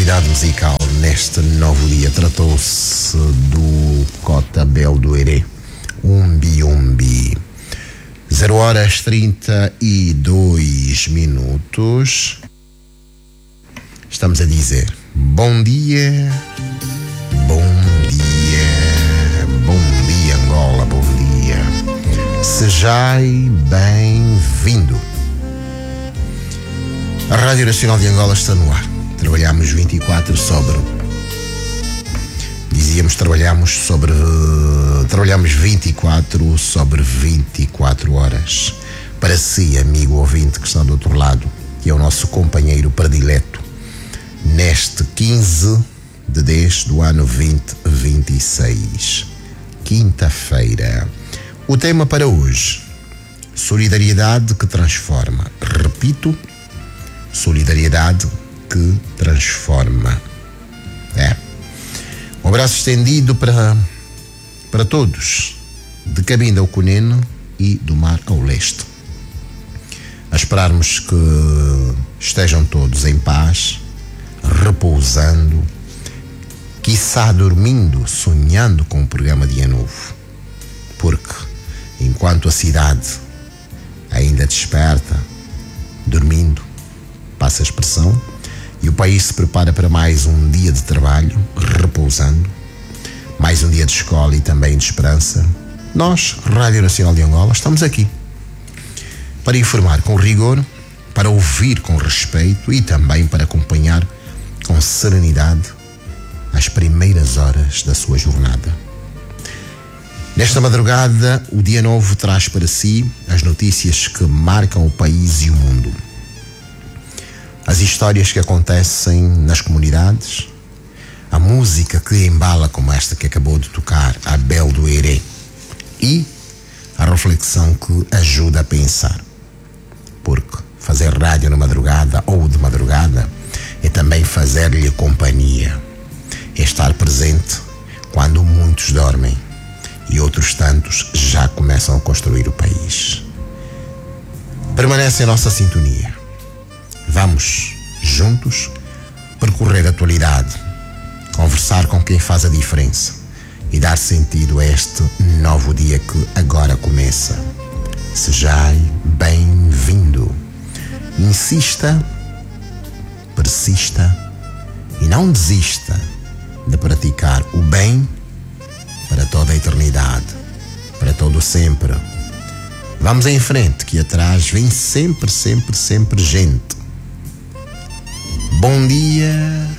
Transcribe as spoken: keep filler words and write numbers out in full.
atividade musical neste novo dia tratou-se do Cota Bel do Herê, Umbi Umbi. zero horas trinta e dois minutos. Estamos a dizer bom dia, bom dia, bom dia Angola, bom dia. Sejai bem-vindo. A Rádio Nacional de Angola está no ar. Trabalhamos vinte e quatro sobre. Dizíamos trabalhamos sobre. Trabalhamos vinte e quatro sobre vinte e quatro horas. Para si, amigo ouvinte que está do outro lado, que é o nosso companheiro predileto, neste quinze de dez do ano vinte vinte e seis, quinta-feira. O tema para hoje: solidariedade que transforma. Repito, solidariedade que transforma. É. Um abraço estendido para, para todos, de Cabinda ao Cunene e do mar ao leste. A esperarmos que estejam todos em paz, repousando, quiçá dormindo, sonhando com o programa Dia Novo. Porque, enquanto a cidade ainda desperta, dormindo, passa a expressão, e o país se prepara para mais um dia de trabalho, repousando, mais um dia de escola e também de esperança, nós, Rádio Nacional de Angola, estamos aqui para informar com rigor, para ouvir com respeito e também para acompanhar com serenidade as primeiras horas da sua jornada. Nesta madrugada, o Dia Novo traz para si as notícias que marcam o país e o mundo. As histórias que acontecem nas comunidades, a música que embala como esta que acabou de tocar, a Bel do Herê, e a reflexão que ajuda a pensar. Porque fazer rádio na madrugada ou de madrugada é também fazer-lhe companhia, é estar presente quando muitos dormem e outros tantos já começam a construir o país. Permanece em nossa sintonia. Vamos, juntos, percorrer a atualidade, conversar com quem faz a diferença e dar sentido a este novo dia que agora começa. Sejai bem-vindo. Insista, persista e não desista de praticar o bem para toda a eternidade, para todo sempre. Vamos em frente, que atrás vem sempre, sempre, sempre gente. Bom dia,